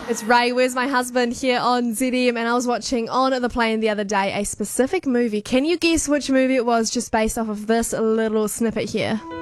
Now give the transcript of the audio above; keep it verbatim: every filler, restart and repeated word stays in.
It's Ray, Where's My Husband here on Z M, and I was watching on the plane the other day a specific movie. Can you guess which movie it was just based off of this little snippet here?